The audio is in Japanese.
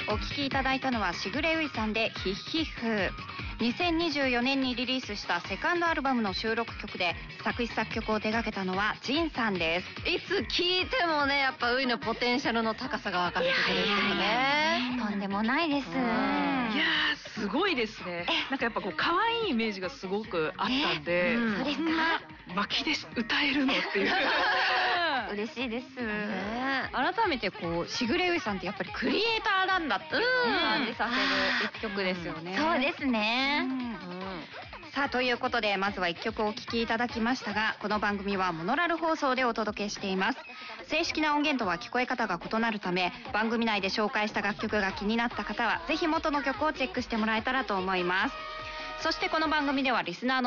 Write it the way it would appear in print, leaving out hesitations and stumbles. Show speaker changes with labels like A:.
A: お聴きいただいたのはしぐれういさんでヒッヒッフ。2024年にリリースしたセカンドアルバムの収録曲で、作詞作曲を手掛けたのはジンさんです。
B: いつ聴いてもね、やっぱウイのポテンシャルの高さが分かってくるんですよね。
C: とんでもないです。
D: いやーすごいですね。なんかやっぱこう可愛いイメージがすごくあったんで、
C: そうですか。
D: 巻きで歌えるのっていう
C: 嬉しいです。
A: 改めてこうしぐれういさんってやっぱりクリエイターなんだっていう感じさせる一曲ですよね。
C: そうですね。
A: さあということで、まずは1曲お聴きいただきましたが、この番組はモノラル放送でお届けしています。正式な音源とは聞こえ方が異なるため、番組内で紹介した楽曲が気になった方はぜひ元の曲をチェックしてもらえたらと思います。そしてこの番組ではリスナーの